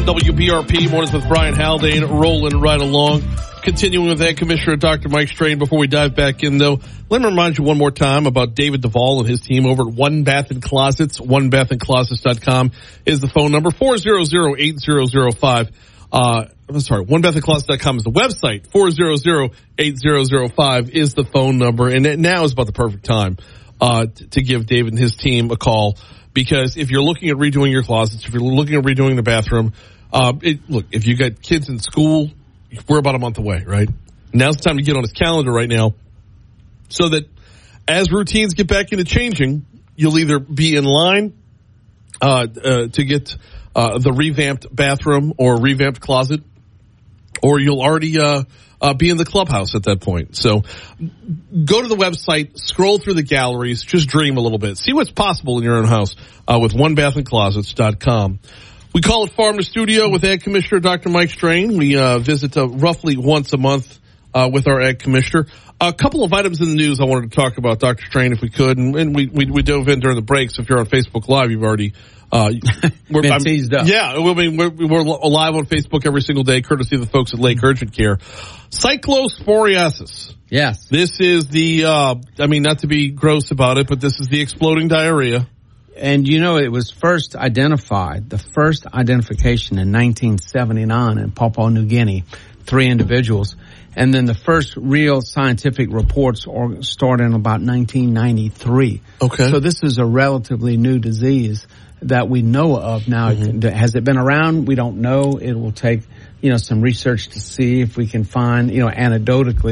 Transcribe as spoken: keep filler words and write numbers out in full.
W B R P, Mornings with Brian Haldane, rolling right along. Continuing with Ag Commissioner Doctor Mike Strain. Before we dive back in, though, let me remind you one more time about David Duvall and his team over at One Bath and Closets. one bath and closets dot com is the phone number, four hundred, eight thousand five. Uh, I'm sorry, one bath and closets dot com is the website, four hundred, eight thousand five is the phone number. And now is about the perfect time uh, to give David and his team a call, because if you're looking at redoing your closets, if you're looking at redoing the bathroom, uh, it, look, if you got kids in school, we're about a month away, right? Now's the time to get on his calendar right now, so that as routines get back into changing, you'll either be in line uh, uh, to get uh, the revamped bathroom or revamped closet, or you'll already uh, uh, be in the clubhouse at that point. So go to the website, scroll through the galleries, just dream a little bit. See what's possible in your own house uh, with one bath and closets dot com. We call it Farm to Studio with Ag Commissioner Doctor Mike Strain. We uh, visit uh, roughly once a month uh, with our Ag Commissioner. A couple of items in the news I wanted to talk about, Doctor Strain, if we could, and, and we, we we dove in during the break. So if you're on Facebook Live, you've already uh, we're, been teased up. Yeah, I mean, we're, we're live on Facebook every single day, courtesy of the folks at Lake Urgent Care. Cyclosporiasis. Yes. This is the, uh, I mean, not to be gross about it, but this is the exploding diarrhea. And, you know, it was first identified, the first identification in nineteen seventy-nine in Papua New Guinea, three individuals. And then the first real scientific reports started in about nineteen ninety-three. Okay. So this is a relatively new disease that we know of now. Mm-hmm. Has it been around? We don't know. It will take, you know, some research to see if we can find, you know, anecdotally,